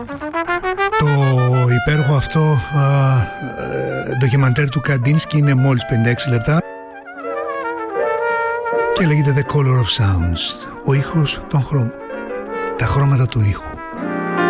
Το υπέροχο αυτό ντοκιμαντέρ του Καντίνσκι είναι μόλις 56 λεπτά και λέγεται The Color of Sounds, ο ήχος των χρώμων, τα χρώματα του ήχου.